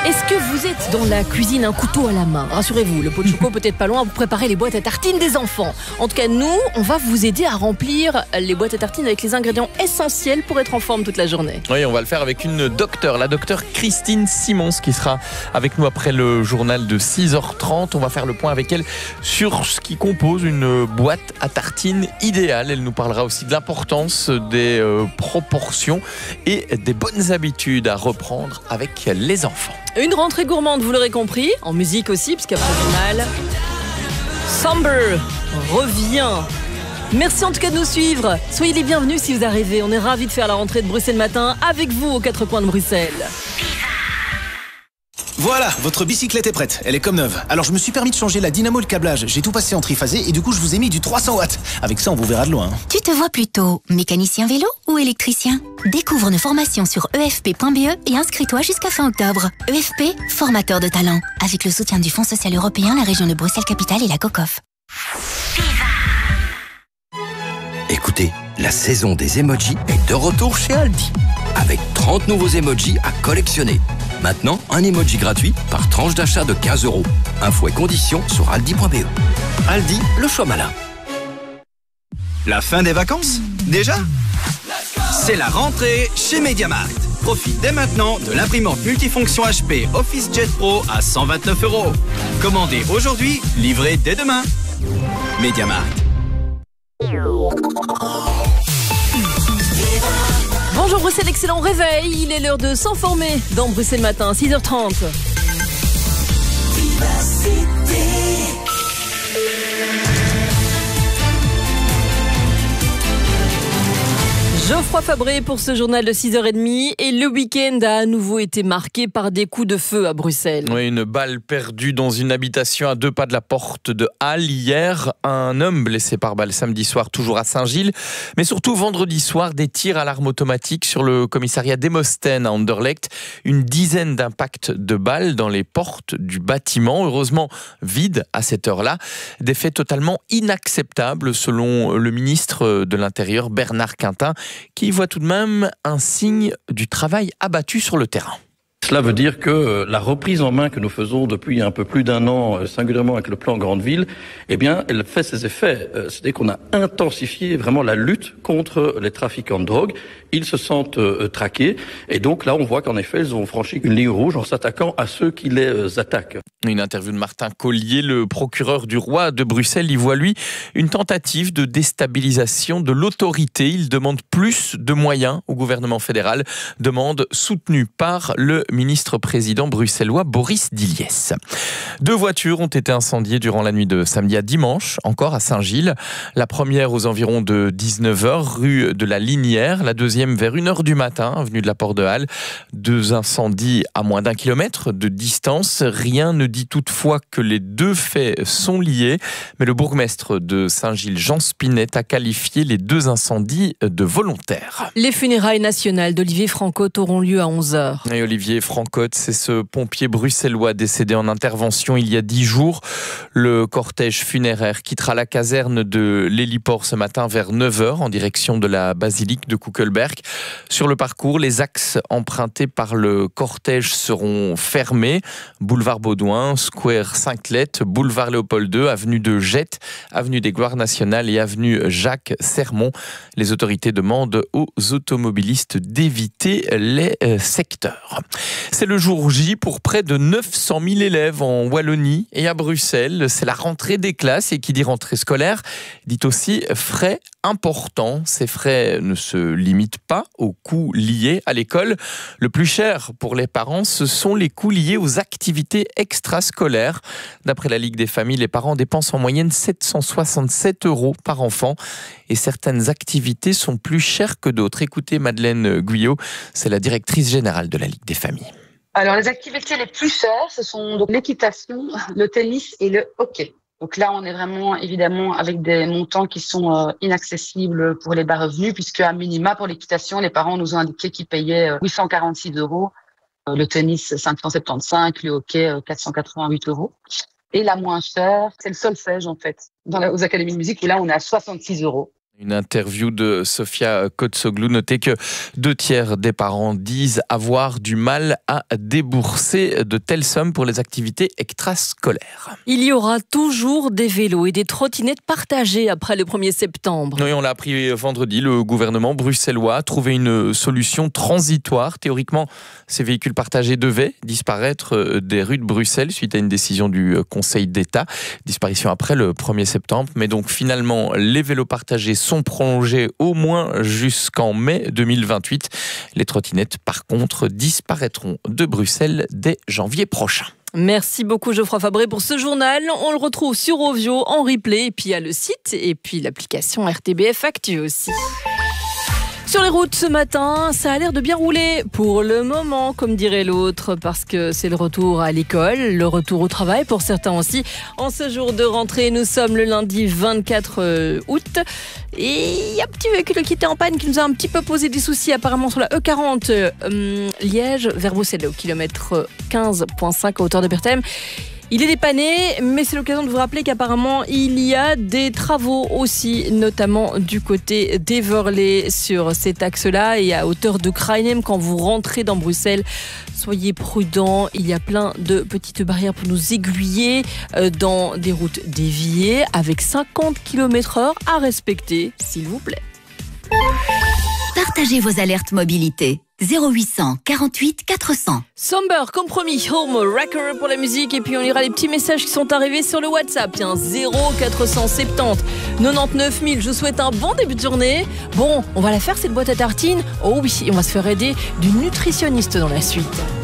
Est-ce que vous êtes dans la cuisine, un couteau à la main? Rassurez-vous, le pot de choco peut-être pas loin pour préparer les boîtes à tartines des enfants. En tout cas, nous, on va vous aider à remplir les boîtes à tartines avec les ingrédients essentiels pour être en forme toute la journée. Oui, on va le faire avec une docteure, la docteure Christine Simons, qui sera avec nous après le journal de 6h30. On va faire le point avec elle sur ce qui compose une boîte à tartines idéale. Elle nous parlera aussi de l'importance des proportions et des bonnes habitudes à reprendre avec les enfants. Une rentrée gourmande, vous l'aurez compris, en musique aussi, puisqu'après le journal, Somber revient. Merci en tout cas de nous suivre. Soyez les bienvenus si vous arrivez. On est ravis de faire la rentrée de Bruxelles Matin avec vous aux 4 coins de Bruxelles. Voilà, votre bicyclette est prête, elle est comme neuve. Alors je me suis permis de changer la dynamo et le câblage. J'ai tout passé en triphasé et du coup je vous ai mis du 300 watts. Avec ça on vous verra de loin. Tu te vois plutôt mécanicien vélo ou électricien? Découvre nos formations sur efp.be et inscris-toi jusqu'à fin octobre. EFP, formateur de talent. Avec le soutien du Fonds social européen, la région de Bruxelles-Capitale et la COCOF. Écoutez, la saison des emojis est de retour chez Aldi. Avec 30 nouveaux emojis à collectionner. Maintenant, un emoji gratuit par tranche d'achat de 15 €. Infos et conditions sur aldi.be. Aldi, le choix malin. La fin des vacances? Déjà? C'est la rentrée chez MediaMarkt. Profite dès maintenant de l'imprimante multifonction HP OfficeJet Pro à 129 €. Commandez aujourd'hui, livré dès demain. MediaMarkt. Bonjour Bruxelles, excellent réveil. Il est l'heure de s'informer dans Bruxelles Matin, 6h30. Geoffroy Fabré pour ce journal de 6h30 et le week-end a à nouveau été marqué par des coups de feu à Bruxelles. Oui, une balle perdue dans une habitation à 2 pas de la porte de Halle hier. Un homme blessé par balle samedi soir, toujours à Saint-Gilles. Mais surtout vendredi soir, des tirs à l'arme automatique sur le commissariat d'Emosten à Anderlecht. Une dizaine d'impacts de balles dans les portes du bâtiment. Heureusement vide à cette heure-là. Des faits totalement inacceptables selon le ministre de l'Intérieur Bernard Quintin, qui voit tout de même un signe du travail abattu sur le terrain. Cela veut dire que la reprise en main que nous faisons depuis un peu plus d'1 an, singulièrement avec le plan Grande Ville, eh bien, elle fait ses effets. C'est-à-dire qu'on a intensifié vraiment la lutte contre les trafiquants de drogue. Ils se sentent traqués. Et donc là, on voit qu'en effet, ils ont franchi une ligne rouge en s'attaquant à ceux qui les attaquent. Une interview de Martin Collier, le procureur du roi de Bruxelles. Il voit, lui, une tentative de déstabilisation de l'autorité. Il demande plus de moyens au gouvernement fédéral. Demande soutenue par le ministre-président bruxellois Boris Diliès. 2 voitures ont été incendiées durant la nuit de samedi à dimanche, encore à Saint-Gilles. La première aux environs de 19h, rue de la Linière. La deuxième vers 1h du matin, avenue de la Porte de Halle. 2 incendies à moins d'1 kilomètre de distance. Rien ne dit toutefois que les 2 faits sont liés. Mais le bourgmestre de Saint-Gilles, Jean Spinet, a qualifié les 2 incendies de volontaires. Les funérailles nationales d'Olivier Francotte auront lieu à 11h. Et Olivier Francotte, c'est ce pompier bruxellois décédé en intervention il y a 10 jours. Le cortège funéraire quittera la caserne de l'héliport ce matin vers 9h en direction de la basilique de Kuckelberg. Sur le parcours, les axes empruntés par le cortège seront fermés. Boulevard Baudouin, Square Sainte-Lette, Boulevard Léopold II, avenue de Jette, avenue des Gloires Nationales et avenue Jacques Sermon. Les autorités demandent aux automobilistes d'éviter les secteurs. C'est le jour J pour près de 900 000 élèves en Wallonie et à Bruxelles. C'est la rentrée des classes et qui dit rentrée scolaire dit aussi frais importants. Ces frais ne se limitent pas aux coûts liés à l'école. Le plus cher pour les parents, ce sont les coûts liés aux activités extrascolaires. D'après la Ligue des familles, les parents dépensent en moyenne 767 € par enfant et certaines activités sont plus chères que d'autres. Écoutez Madeleine Guyot, c'est la directrice générale de la Ligue des familles. Alors, les activités les plus chères, ce sont donc l'équitation, le tennis et le hockey. Donc là, on est vraiment, évidemment, avec des montants qui sont inaccessibles pour les bas revenus, puisque à minima, pour l'équitation, les parents nous ont indiqué qu'ils payaient 846 €. Le tennis, 575, le hockey, 488 €. Et la moins chère, c'est le solfège, en fait, aux académies de musique, où là, on est à 66 €. Une interview de Sofia Kotsoglou. Notez que 2/3 des parents disent avoir du mal à débourser de telles sommes pour les activités extrascolaires. Il y aura toujours des vélos et des trottinettes partagées après le 1er septembre. Oui, on l'a appris vendredi. Le gouvernement bruxellois a trouvé une solution transitoire. Théoriquement, ces véhicules partagés devaient disparaître des rues de Bruxelles suite à une décision du Conseil d'État. Disparition après le 1er septembre. Mais donc finalement, les vélos partagés sont prolongés au moins jusqu'en mai 2028. Les trottinettes, par contre, disparaîtront de Bruxelles dès janvier prochain. Merci beaucoup Geoffroy Fabré pour ce journal. On le retrouve sur Ovio en replay et puis il y a le site et puis l'application RTBF Actu aussi. Sur les routes ce matin, ça a l'air de bien rouler pour le moment, comme dirait l'autre, parce que c'est le retour à l'école, le retour au travail pour certains aussi. En ce jour de rentrée, nous sommes le lundi 24 août. Et il y a un petit véhicule qui était en panne qui nous a un petit peu posé des soucis apparemment sur la E40 Liège vers Bruxelles au kilomètre 15.5 à hauteur de Berthem. Il est dépanné, mais c'est l'occasion de vous rappeler qu'apparemment, il y a des travaux aussi, notamment du côté d'Everley sur cet axe-là et à hauteur de Krainem quand vous rentrez dans Bruxelles. Soyez prudents, il y a plein de petites barrières pour nous aiguiller dans des routes déviées avec 50 km/h à respecter, s'il vous plaît. Partagez vos alertes mobilité. 0800 48 400. Somber, compromis, Home Wrecker pour la musique. Et puis on lira les petits messages qui sont arrivés sur le WhatsApp. 0470 99 000. Je vous souhaite un bon début de journée. Bon, on va la faire cette boîte à tartines. Oh oui, on va se faire aider d'une nutritionniste dans la suite.